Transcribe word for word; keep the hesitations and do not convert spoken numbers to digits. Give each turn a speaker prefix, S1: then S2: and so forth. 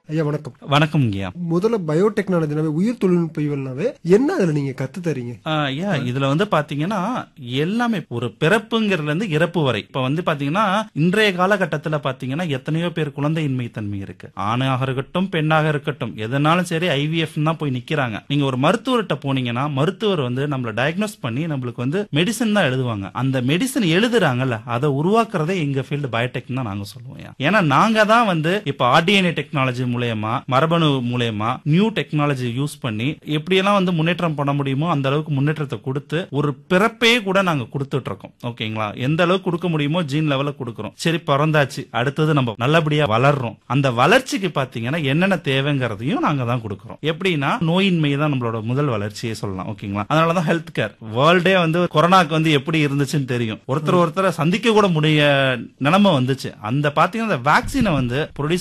S1: ஐயா வணக்கம்.
S2: வணக்கம் ஐயா.
S1: முதல்ல பயோடெக்னாலஜினாவே உயிர் தொழில்நுட்பவியல்னாவே என்ன அதுல நீங்க கத்து தரீங்க?
S2: ஐயா இதுல வந்து பாத்தீங்கன்னா எல்லாமே ஒரு பிறப்புங்கிறதுல இருந்து இறப்பு வரை. இப்ப வந்து பாத்தீங்கன்னா இன்றைய காலகட்டத்துல பாத்தீங்கன்னா எத்தனையோ பேர் குழந்தையின்மை தன்மை இருக்கு. ஆணாக இருக்கட்டும் பெண்ணாக இருக்கட்டும் எதனாலும் சரி ஐவிஎஃப் தான் போய் நிக்கிறாங்க. நீங்க ஒரு மருத்துவர்கிட்ட போனீங்கன்னா மருத்துவர் வந்து நம்மள டயக்னோஸ் பண்ணி நம்மளுக்கு வந்து மெடிசன் தான் எழுதுவாங்க. அந்த மெடிசன் எழுதுறாங்கல்ல அதை உருவாக்குறதே எங்க ஃபீல்டு பயோடெக் தான் நாங்க சொல்லுவோம். ஏன்னா நாங்க தான் வந்து இப்ப ஆர்டிஎன்ஏ டெக்னாலஜி மூலமா மரபணு மூலமா நியூ டெக்னாலஜி யூஸ் பண்ணி எப்படியெல்லாம் வந்து முன்னேற்றம் பண்ண முடியுமோ அந்த அளவுக்கு முன்னேற்றத்தை கொடுத்து ஒரு பிறப்பே கூட நாங்க கொடுத்துட்டு இருக்கோம். ஓகேங்களா? எந்த அளவுக்கு கொடுக்க முடியுமோ ஜீன் லெவல்ல கொடுக்கிறோம். சரி பிறந்தாச்சு, அடுத்தது நம்ம நல்லபடியா வளர்றோம். அந்த வளர்ச்சிக்கு பாத்தீங்கன்னா என்னென்ன தேவைங்கிறதையும் நாங்க தான் கொடுக்கிறோம். எப்படின்னா நோயின்மை தான் நம்மளோட முதல் வளர்ச்சியை சொல்லலாம். ஓகேங்களா? அதனாலதான் ஹெல்த் கேர் வேர்ல்டே வந்து கொரோனாக்கு வந்து எப்படி இருந்துச்சுன்னு தெரியும். ஒருத்தர் ஒருத்தரை சந்திக்க கூட முடிய நிலைமை வந்துச்சு. அந்த பாத்தீங்கன்னா வேக்சினை வந்து ப்ரொடியூஸ்